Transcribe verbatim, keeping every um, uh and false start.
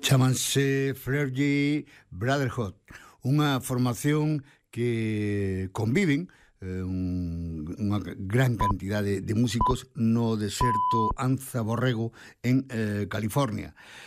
Chámanse Flaherty Brotherhood, unha formación que conviven eh, un, unha gran cantidade de músicos no deserto Anza Borrego en eh, California.